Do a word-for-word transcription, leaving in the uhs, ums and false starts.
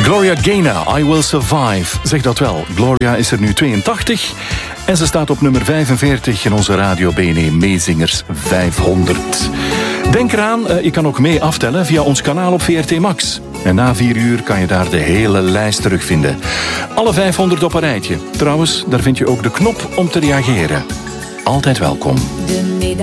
Gloria Gaynor, I Will Survive. Zeg dat wel, Gloria is er nu tweeëntachtig en ze staat op nummer vijfenveertig in onze Radio B N E Meezingers vijfhonderd. Denk eraan, je kan ook mee aftellen via ons kanaal op V R T Max. En na vier uur kan je daar de hele lijst terugvinden. Alle vijfhonderd op een rijtje. Trouwens, daar vind je ook de knop om te reageren. Altijd welkom.